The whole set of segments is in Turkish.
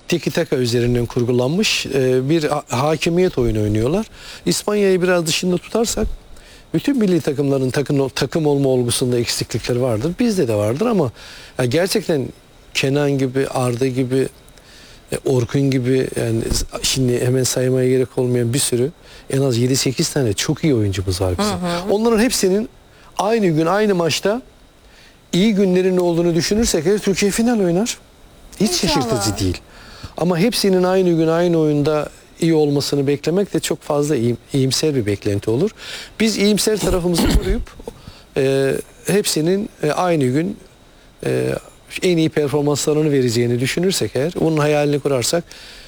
tiki taka üzerinden kurgulanmış bir hakimiyet oyunu oynuyorlar. İspanya'yı biraz dışında tutarsak bütün milli takımların takım olma olgusunda eksiklikleri vardır. Bizde de vardır ama gerçekten Kenan gibi, Arda gibi, Orkun gibi, yani şimdi hemen saymaya gerek olmayan bir sürü, en az 7-8 tane çok iyi oyuncumuz var bizim. Onların hepsinin aynı gün aynı maçta iyi günlerin olduğunu düşünürsek Türkiye final oynar. Hiç şaşırtıcı değil. Ama hepsinin aynı gün aynı oyunda iyi olmasını beklemek de çok fazla iyimser bir beklenti olur. Biz iyimser tarafımızı koruyup hepsinin aynı gün en iyi performanslarını vereceğini düşünürsek eğer, onun hayalini kurarsak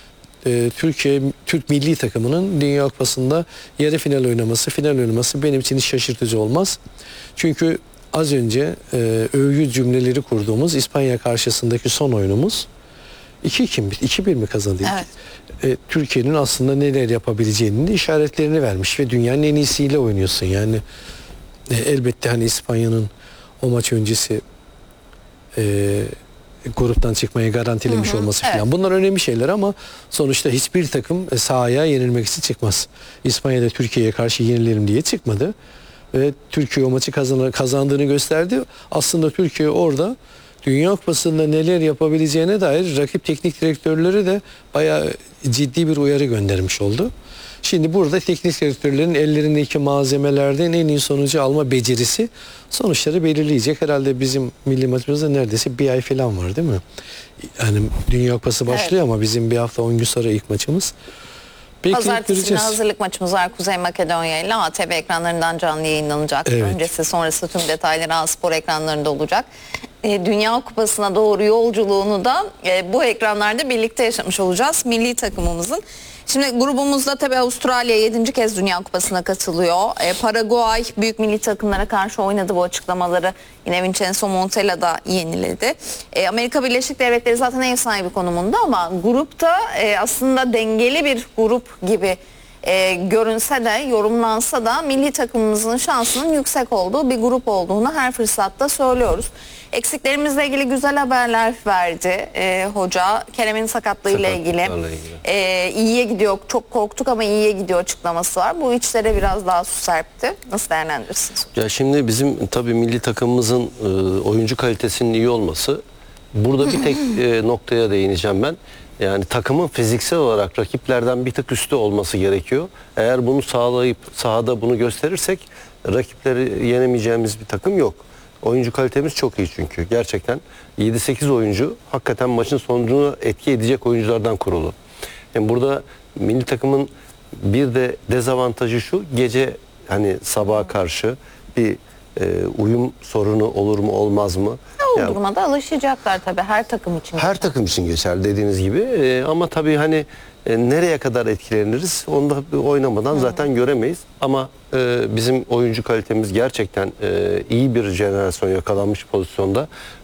Türk milli takımının Dünya Kupası'nda yarı final oynaması benim için hiç şaşırtıcı olmaz. Çünkü az önce övgü cümleleri kurduğumuz İspanya karşısındaki son oyunumuz 2-1 mi kazandı? Evet. Türkiye'nin aslında neler yapabileceğinin de işaretlerini vermiş ve dünyanın en iyisiyle oynuyorsun. Yani elbette hani İspanya'nın o maç öncesi gruptan çıkmayı garantilemiş olması falan. Evet. Bunlar önemli şeyler ama sonuçta hiçbir takım sahaya yenilmek için çıkmaz. İspanya'da Türkiye'ye karşı yenilelim diye çıkmadı. Ve Türkiye o maçı kazandığını gösterdi. Aslında Türkiye orada Dünya Kupası'nda neler yapabileceğine dair rakip teknik direktörleri de bayağı ciddi bir uyarı göndermiş oldu. Şimdi burada teknik direktörlerin ellerindeki malzemelerden en iyi sonucu alma becerisi sonuçları belirleyecek. Herhalde bizim milli maçımızda neredeyse bir ay falan var değil mi? Yani Dünya Kupası başlıyor ama bizim bir hafta 10 gün sonra ilk maçımız. Pazartesi günü hazırlık maçımız var Kuzey Makedonya ile. ATV ekranlarından canlı yayınlanacak. Evet. Öncesi sonrası tüm detayları A-Spor ekranlarında olacak. Dünya Kupası'na doğru yolculuğunu da bu ekranlarda birlikte yaşamış olacağız milli takımımızın. Şimdi grubumuzda tabii Avustralya 7. kez Dünya Kupası'na katılıyor. Paraguay büyük milli takımlara karşı oynadı, bu açıklamaları yine Vincenzo Montella da yeniledi. Amerika Birleşik Devletleri zaten ev sahibi konumunda ama grupta aslında dengeli bir grup gibi görünse de, yorumlansa da milli takımımızın şansının yüksek olduğu bir grup olduğunu her fırsatta söylüyoruz. Eksiklerimizle ilgili güzel haberler verdi hoca. Kerem'in sakatlığıyla ilgili iyiye gidiyor, çok korktuk ama iyiye gidiyor açıklaması var. Bu içlere biraz daha su serpti. Nasıl değerlendirirsiniz? Ya şimdi bizim tabii milli takımımızın oyuncu kalitesinin iyi olması, burada bir tek noktaya değineceğim ben. Yani takımın fiziksel olarak rakiplerden bir tık üstü olması gerekiyor. Eğer bunu sağlayıp sahada bunu gösterirsek rakipleri yenemeyeceğimiz bir takım yok. Oyuncu kalitemiz çok iyi çünkü. Gerçekten 7-8 oyuncu hakikaten maçın sonucunu etki edecek oyunculardan kurulu. Yani burada milli takımın bir de dezavantajı şu: gece hani sabaha karşı bir uyum sorunu olur mu olmaz mı? O duruma alışacaklar tabii, her takım için. Her takım için geçer dediğiniz gibi ama tabii hani nereye kadar etkileniriz onu da oynamadan zaten göremeyiz. Ama bizim oyuncu kalitemiz gerçekten iyi bir jenerasyon yakalanmış pozisyonda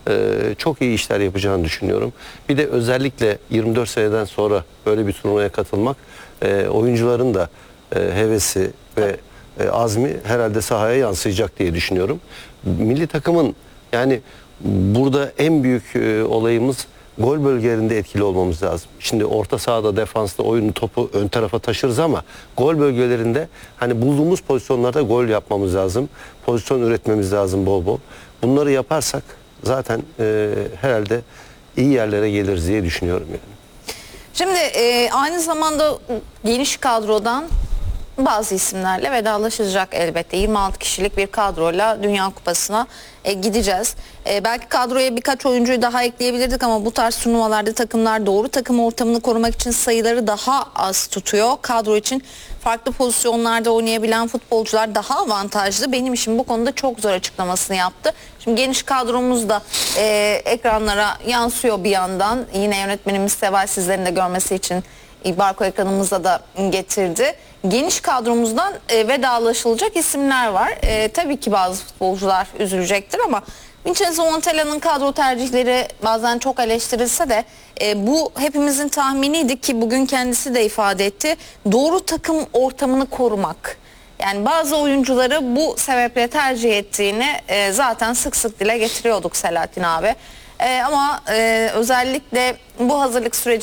çok iyi işler yapacağını düşünüyorum. Bir de özellikle 24 seneden sonra böyle bir turnuvaya katılmak oyuncuların da hevesi ve azmi herhalde sahaya yansıyacak diye düşünüyorum. Milli takımın yani burada en büyük olayımız gol bölgelerinde etkili olmamız lazım. Şimdi orta sahada, defansta oyunu, topu ön tarafa taşırız ama gol bölgelerinde hani bulduğumuz pozisyonlarda gol yapmamız lazım. Pozisyon üretmemiz lazım bol bol. Bunları yaparsak zaten herhalde iyi yerlere geliriz diye düşünüyorum yani. Şimdi aynı zamanda geniş kadrodan bazı isimlerle vedalaşacak elbette. 26 kişilik bir kadroyla Dünya Kupası'na gideceğiz. Belki kadroya birkaç oyuncuyu daha ekleyebilirdik ama bu tarz turnuvalarda takımlar doğru takım ortamını korumak için sayıları daha az tutuyor. Kadro için farklı pozisyonlarda oynayabilen futbolcular daha avantajlı. Benim işim bu konuda çok zor açıklamasını yaptı. Şimdi geniş kadromuz da ekranlara yansıyor bir yandan. Yine yönetmenimiz Seval sizlerin de görmesi için Barko ekranımıza da getirdi. Geniş kadromuzdan vedalaşılacak isimler var. Tabii ki bazı futbolcular üzülecektir ama Vincenzo Montella'nın kadro tercihleri bazen çok eleştirilse de bu hepimizin tahminiydi ki bugün kendisi de ifade etti. Doğru takım ortamını korumak. Yani bazı oyuncuları bu sebeple tercih ettiğini zaten sık sık dile getiriyorduk Selahattin abi. Ama özellikle bu hazırlık süreci